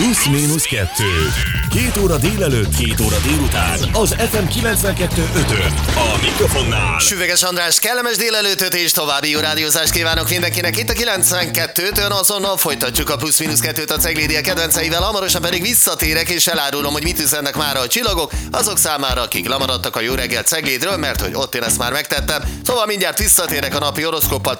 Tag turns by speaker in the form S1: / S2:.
S1: Plusz-minusz 2. 2 óra délelőtt, 2 óra délután. Az FM 92.5-ön. A mikrofonnál
S2: Süveges András, kellemes délelőtöt és további jó rádiózást kívánok mindenkinek. Itt a 92-től azonnal folytatjuk a Plusz-minusz 2-t a Ceglédia kedvenceivel. Hamarosan pedig visszatérek és elárulom, hogy mit üzennek már a csillagok azok számára, akik lemaradtak a Jó reggel Ceglédről, mert hogy ott én ezt már megtettem. Szóval mindjárt visszatérek a napi horoszkóppal,